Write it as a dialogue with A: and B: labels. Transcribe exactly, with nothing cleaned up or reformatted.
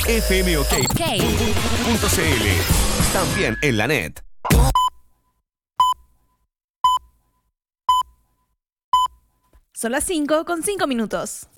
A: fmok
B: Ok.
A: punto cl. También en la net.
B: Son las cinco con cinco minutos.